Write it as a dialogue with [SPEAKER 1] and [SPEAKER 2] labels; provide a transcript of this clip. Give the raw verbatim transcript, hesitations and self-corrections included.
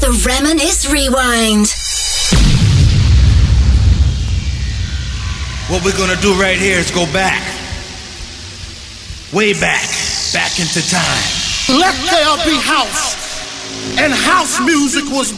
[SPEAKER 1] The Reminisce Rewind.
[SPEAKER 2] What we're gonna do right here is go back. Way back. Back into time.
[SPEAKER 3] Let there be house. And house music was